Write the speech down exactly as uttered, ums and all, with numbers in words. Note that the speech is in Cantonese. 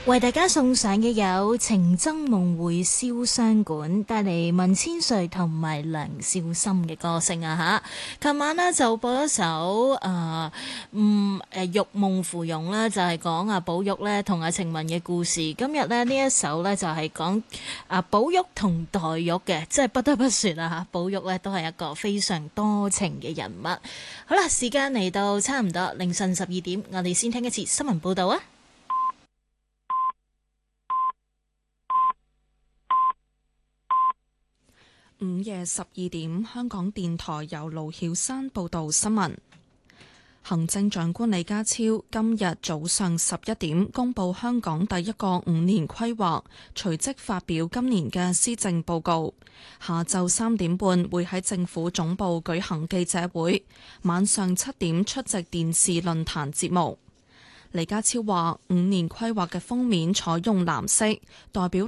為大家送上嘅有情僧夢會燒傷館，帶嚟文千歲同埋梁少森嘅歌聲啊吓。琴晚呢就播一首誒嗯誒玉夢芙蓉啦，就係講阿寶玉咧同阿晴雯嘅故事。今日咧呢一首咧就係講阿寶玉同黛玉嘅，即係不得不說啊吓，寶玉咧都係一個非常多情嘅人物。好啦，時間嚟到差唔多凌晨十二點，我哋先聽一次新聞報道啊。 午夜十二點，香港電台由盧曉山報道新聞。行政長官李家超今日早上十一點公布香港第一個五年規劃，隨即發表今年嘅施政報告。下晝三點半會喺政府總部舉行記者會，晚上七點出席電視論壇節目。李家超話：五年規劃嘅封面採用藍色，代表